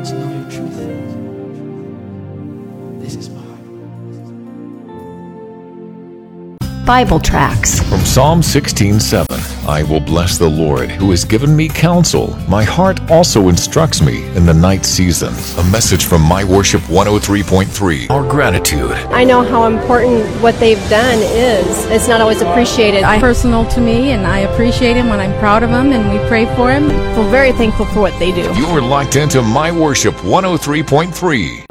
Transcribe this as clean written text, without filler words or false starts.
to know your truth. This is my heart. Bible tracts. From Psalm 16:7, I will bless the Lord, who has given me counsel. My heart also instructs me in the night season. A message from My Worship 103.3. Our gratitude. I know how important what they've done is. It's not always appreciated. Personal to me, and I appreciate him when I'm proud of him, and we pray for him. We're very thankful for what they do. You're locked into My Worship 103.3.